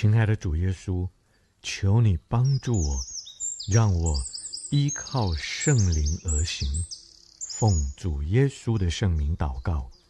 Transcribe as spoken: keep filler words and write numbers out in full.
亲爱的主耶稣，求你帮助我，让我依靠圣灵而行。奉主耶稣的圣名祷告，